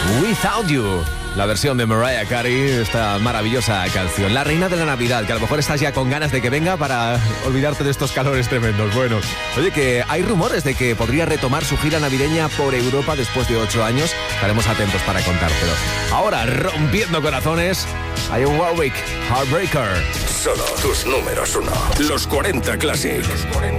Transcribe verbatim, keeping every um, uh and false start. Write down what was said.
Without You, la versión de Mariah Carey, esta maravillosa canción, la reina de la Navidad, que a lo mejor estás ya con ganas de que venga para olvidarte de estos calores tremendos. Bueno, oye, que hay rumores de que podría retomar su gira navideña por Europa después de ocho años. Estaremos atentos para contártelo. Ahora, rompiendo corazones, hay un Warwick, Heartbreaker. Solo tus números uno. Los cuarenta Classic.